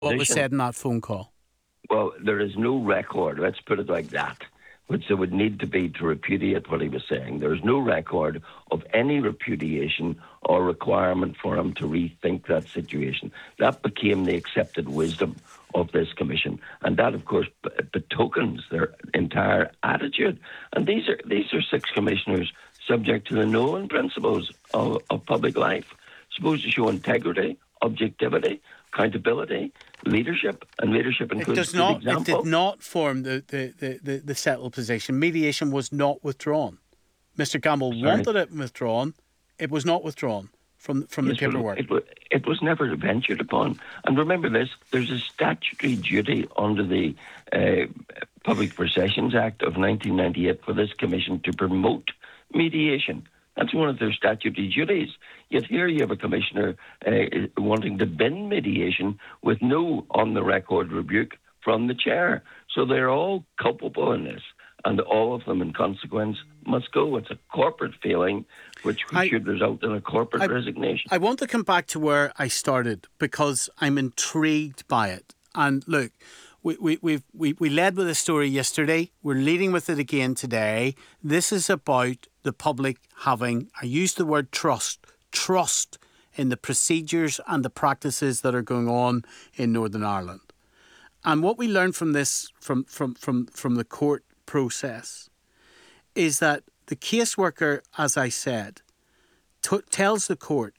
What was said in that phone call? Well, there is no record, let's put it like that, which there would need to be to repudiate what he was saying. There is no record of any repudiation or requirement for him to rethink that situation. That became the accepted wisdom of this commission, and that, of course, betokens their entire attitude. And these are six commissioners subject to the known principles of public life, supposed to show integrity, objectivity, accountability, leadership, and leadership includes good example. It did not form the settled position. Mediation was not withdrawn. Mr. Campbell wanted it withdrawn. It was not withdrawn from the paperwork. It was never ventured upon. And remember this, there's a statutory duty under the Public Processions Act of 1998 for this commission to promote mediation. That's one of their statutory duties. Yet here you have a commissioner wanting to bin mediation with no on-the-record rebuke from the chair. So they're all culpable in this, and all of them, in consequence, must go. It's a corporate failing, which should result in a corporate resignation. I want to come back to where I started because I'm intrigued by it. And look, we led with a story yesterday. We're leading with it again today. This is about the public having, I use the word trust in the procedures and the practices that are going on in Northern Ireland. And what we learned from this, from the court process, is that the caseworker, as I said, tells the court,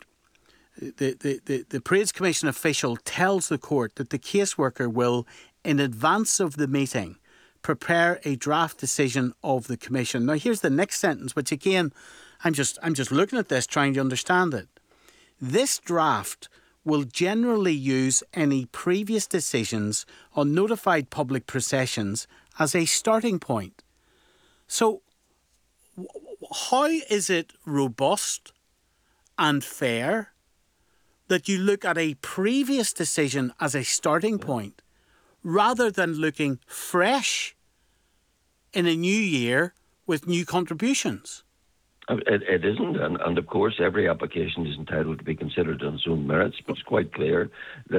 the Parades Commission official tells the court that the caseworker will, in advance of the meeting, prepare a draft decision of the commission. Now, here's the next sentence, which again, I'm just looking at this, trying to understand it. This draft will generally use any previous decisions on notified public processions as a starting point. So, how is it robust and fair that you look at a previous decision as a starting point rather than looking fresh in a new year with new contributions? It isn't, and of course every application is entitled to be considered on its own merits, but it's quite clear that